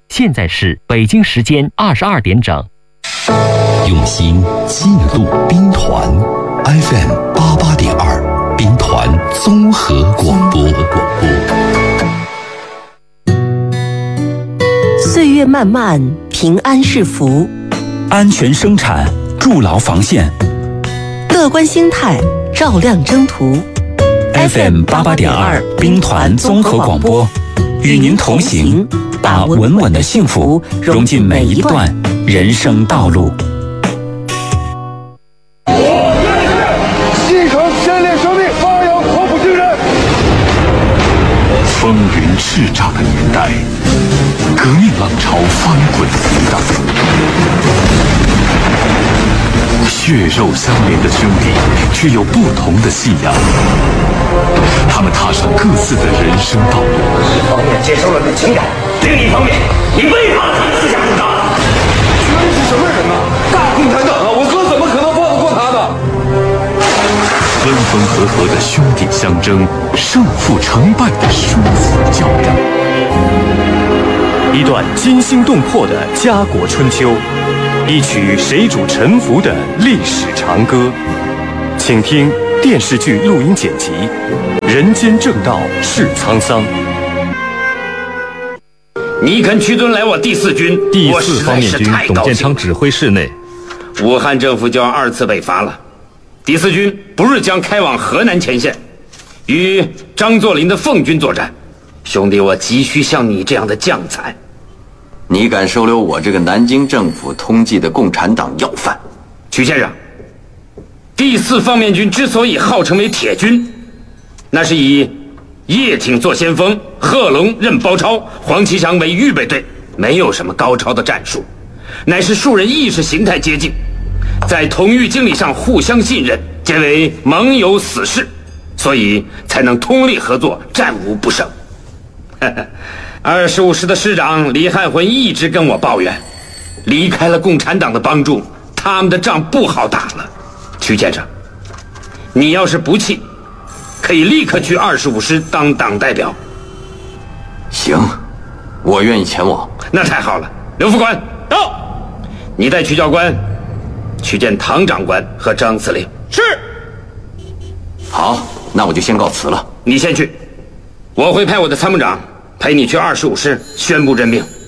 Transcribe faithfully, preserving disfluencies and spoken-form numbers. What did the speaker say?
现在是北京时间二十二点整。 用心记录兵团 F M 八八点二，兵团综合广播。 岁月漫漫，平安是福。 安全生产，筑牢防线。 乐观心态，照亮征途。 F M 八八点二，兵团综合广播，与您同行，把稳稳的幸福融进每一段人生道路。 继承先烈生命，发扬黄埔精神。 风云叱咤的年代，革命浪潮翻滚激荡，血肉相连的兄弟却有不同的信仰，他们踏上各自的人生道路。 一方面接受了你的情感，另一方面你背叛了你的思想主张。 绝对是什么人呢？大共产党啊！我哥怎么可能放得过他呢？ 分分合合的兄弟相争，胜负成败的殊死较量， 一段惊心动魄的家国春秋，一曲谁主沉浮的历史长歌。请听电视剧录音剪辑《人间正道是沧桑》。 你肯屈尊来我第四军， 第四方面军董建昌指挥室内， 武汉政府就要二次北伐了。第四军不日将开往河南前线，与张作霖的奉军作战。兄弟，我急需像你这样的将才。 你敢收留我这个南京政府通缉的共产党要犯？ 曲先生，第四方面军之所以号称为铁军，那是以叶挺做先锋，贺龙任包抄，黄其祥为预备队，没有什么高超的战术，乃是数人意识形态接近，在统御经理上互相信任，结为盟友死士，所以才能通力合作，战无不胜。二十五师的师长李汉魂一直跟我抱怨，离开了共产党的帮助，他们的仗不好打了。曲先生，你要是不弃，可以立刻去二十五师当党代表。 行，我愿意前往。 那太好了。刘副官到，你带曲教官去见唐长官和张司令。 是。 好，那我就先告辞了。 你先去，我会派我的参谋长陪你去二十五师宣布任命。